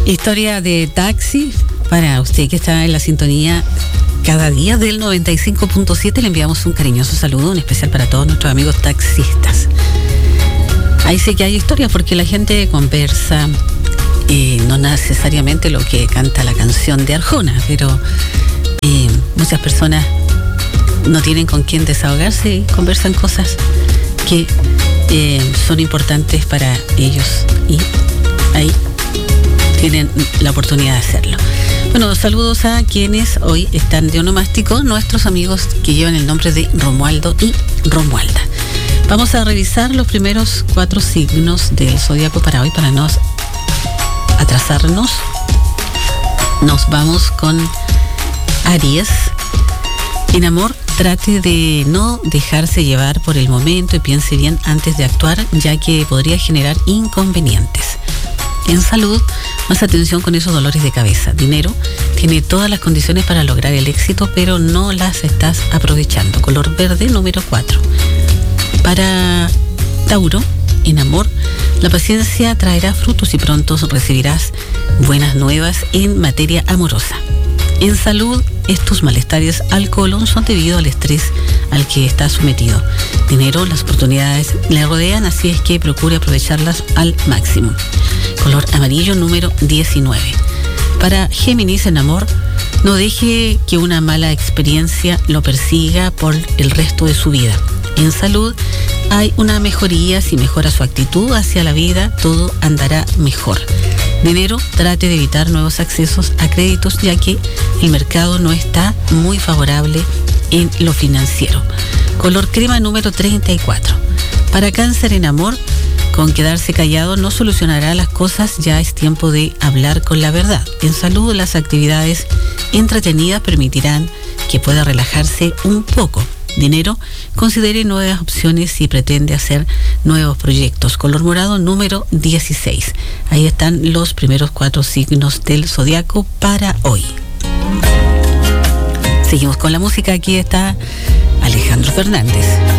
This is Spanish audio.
Historia de taxi para usted que está en la sintonía cada día del 95.7. Le enviamos un cariñoso saludo, en especial para todos nuestros amigos taxistas. Ahí sé que hay historias porque la gente conversa, no necesariamente lo que canta la canción de Arjona, pero muchas personas no tienen con quién desahogarse y conversan cosas que son importantes para ellos, y ahí tienen la oportunidad de hacerlo. Bueno, saludos a quienes hoy están de onomástico, nuestros amigos que llevan el nombre de Romualdo y Romualda. Vamos a revisar los primeros 4 signos del zodiaco para hoy, para no atrasarnos. Nos vamos con Aries. En amor, trate de no dejarse llevar por el momento y piense bien antes de actuar, ya que podría generar inconvenientes. En salud, más atención con esos dolores de cabeza. Dinero, tiene todas las condiciones para lograr el éxito, pero no las estás aprovechando. Color verde, número 4. Para Tauro, en amor, la paciencia traerá frutos y pronto recibirás buenas nuevas en materia amorosa. En salud, estos malestares al colon son debido al estrés al que está sometido. Dinero, las oportunidades le rodean, así es que procure aprovecharlas al máximo. Color amarillo, número 19. Para Géminis, en amor, no deje que una mala experiencia lo persiga por el resto de su vida. En salud, hay una mejoría. Si mejora su actitud hacia la vida, todo andará mejor. Dinero, trate de evitar nuevos accesos a créditos, ya que el mercado no está muy favorable en lo financiero. Color crema, número 34. Para Cáncer, en amor, con quedarse callado no solucionará las cosas, ya es tiempo de hablar con la verdad. En salud, las actividades entretenidas permitirán que pueda relajarse un poco. Dinero, considere nuevas opciones si pretende hacer nuevos proyectos. Color morado, número 16. Ahí están los primeros 4 signos del zodiaco para hoy. Seguimos con la música. Aquí está Alejandro Fernández.